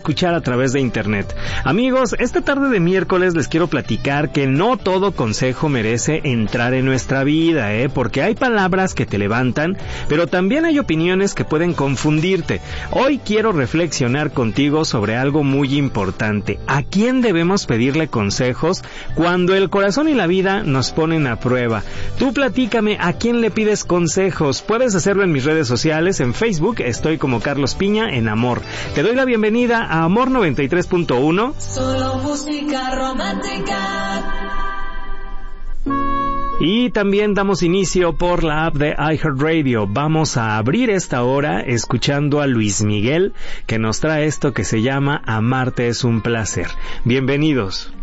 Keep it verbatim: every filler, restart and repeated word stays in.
escuchar a través de internet. Amigos, esta tarde de miércoles les quiero platicar que no todo consejo merece entrar en nuestra vida, ¿eh? Porque hay palabras que te levantan, pero también hay opiniones que pueden confundirte. Hoy quiero reflexionar contigo sobre algo muy importante. ¿A quién debemos pedirle consejos cuando el corazón y la vida nos ponen a prueba? Tú platícame, ¿a quién le pides consejos? Puedes hacerlo en mis redes sociales. En Facebook estoy como Carlos Piña en Amor. Te doy la bienvenida a Amor noventa y tres punto uno. Solo música romántica. Y también damos inicio por la app de iHeartRadio. Vamos a abrir esta hora escuchando a Luis Miguel, que nos trae esto que se llama Amarte es un placer. Bienvenidos.